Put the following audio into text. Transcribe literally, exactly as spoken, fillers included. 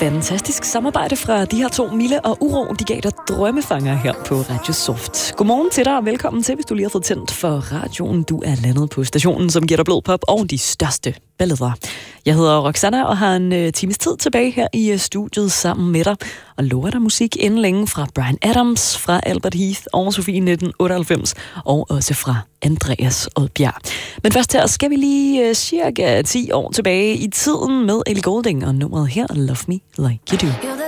fantastisk samarbejde fra de her to, Mille og Uro. De gav dig drømmefanger her på Radio Soft. Godmorgen til dig og velkommen til, hvis du lige har fået tændt for radioen. Du er landet på stationen, som giver dig blod pop og de største ballader. Jeg hedder Roxanna og har en uh, times tid tilbage her i uh, studiet sammen med dig. Og lover dig musik inden længe fra Bryan Adams, fra Albert Heath og Sofie nitten otteoghalvfems, og også fra Andreas Odbjerg. Men først her skal vi lige uh, cirka ti år tilbage i tiden med Ellie Goulding og nummeret her, Love Me Like You Do.